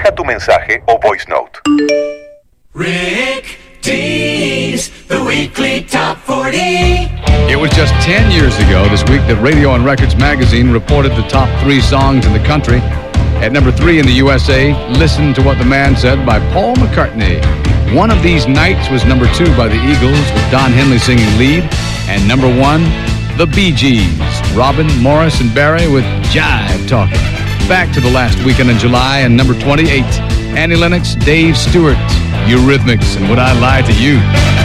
Deja tu mensaje o voice note. Rick Dees, the weekly top 40. It was just 10 years ago this week that Radio and Records magazine reported the top 3 songs in the country. At number 3 in the USA, Listen to What the Man Said by Paul McCartney. One of These Nights was number 2 by the Eagles with Don Henley singing lead. And number 1, the Bee Gees, Robin, Morris, and Barry with Jive Talking. Back to the last weekend in July and number 28, Annie Lennox, Dave Stewart, Eurythmics, and Would I Lie to You?